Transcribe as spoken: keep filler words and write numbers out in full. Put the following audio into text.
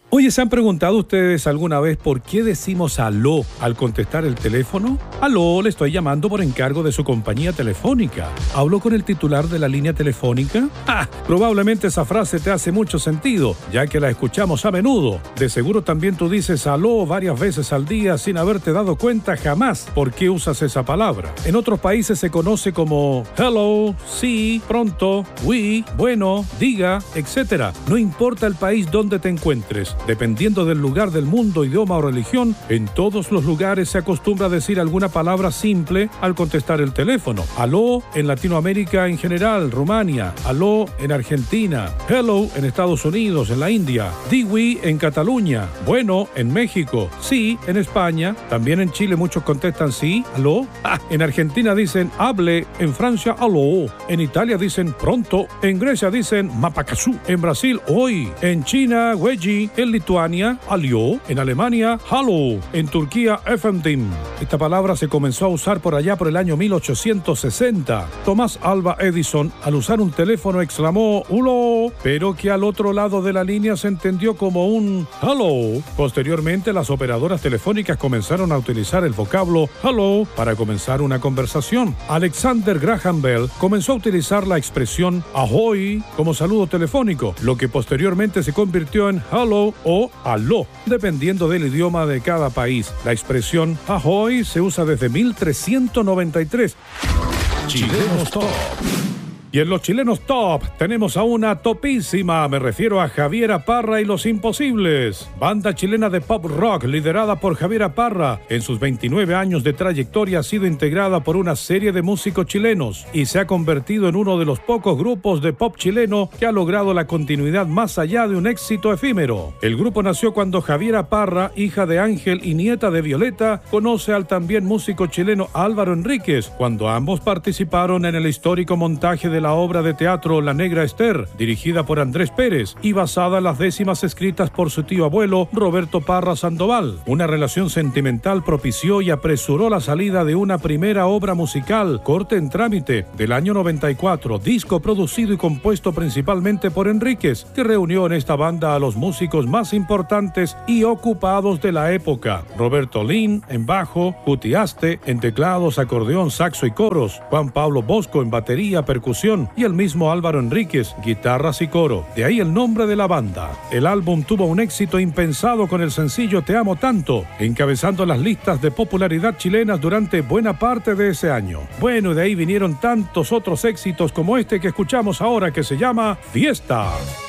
Oye, ¿se han preguntado ustedes alguna vez por qué decimos aló al contestar el teléfono? Aló, le estoy llamando por encargo de su compañía telefónica. ¿Hablo con el titular de la línea telefónica? ¡Ah! Probablemente esa frase te hace mucho sentido, ya que la escuchamos a menudo. De seguro también tú dices aló varias veces al día sin haberte dado cuenta jamás por qué usas esa palabra. En otros países se conoce como hello, sí, pronto, oui, bueno, diga, etcétera. No importa el país donde te encuentres. Dependiendo del lugar del mundo, idioma o religión, en todos los lugares se acostumbra a decir alguna palabra simple al contestar el teléfono. Aló en Latinoamérica en general, Rumania. Aló en Argentina. Hello en Estados Unidos, en la India. Diwi en Cataluña. Bueno en México. Sí en España. También en Chile muchos contestan sí, aló. Ah, en Argentina dicen hable. En Francia, aló. En Italia dicen pronto. En Grecia dicen mapakasú. En Brasil, hoy. En China, güeyi. En Lituania, alió. En Alemania, hallo. En Turquía, efendim. Esta palabra se comenzó a usar por allá por el año mil ochocientos sesenta. Thomas Alva Edison, al usar un teléfono, exclamó "Ulo", pero que al otro lado de la línea se entendió como un hello. Posteriormente, las operadoras telefónicas comenzaron a utilizar el vocablo hello para comenzar una conversación. Alexander Graham Bell comenzó a utilizar la expresión ahoy como saludo telefónico, lo que posteriormente se convirtió en hello o aló, dependiendo del idioma de cada país. La expresión ahoy se usa desde mil trescientos noventa y tres. Chilenos Top. Y en los chilenos top tenemos a una topísima, me refiero a Javiera Parra y Los Imposibles, banda chilena de pop rock liderada por Javiera Parra. En sus veintinueve años de trayectoria ha sido integrada por una serie de músicos chilenos y se ha convertido en uno de los pocos grupos de pop chileno que ha logrado la continuidad más allá de un éxito efímero. El grupo nació cuando Javiera Parra, hija de Ángel y nieta de Violeta, conoce al también músico chileno Álvaro Enríquez, cuando ambos participaron en el histórico montaje de la obra de teatro La Negra Esther, dirigida por Andrés Pérez y basada en las décimas escritas por su tío abuelo Roberto Parra Sandoval. Una relación sentimental propició y apresuró la salida de una primera obra musical, Corte en Trámite, del año noventa y cuatro, disco producido y compuesto principalmente por Enríquez, que reunió en esta banda a los músicos más importantes y ocupados de la época: Roberto Lin en bajo, Cuti Aste en teclados, acordeón, saxo y coros, Juan Pablo Bosco en batería, percusión, y el mismo Álvaro Enríquez, guitarras y coro. De ahí el nombre de la banda. El álbum tuvo un éxito impensado con el sencillo Te Amo Tanto, encabezando las listas de popularidad chilenas durante buena parte de ese año. Bueno, de ahí vinieron tantos otros éxitos como este que escuchamos ahora, que se llama Fiesta.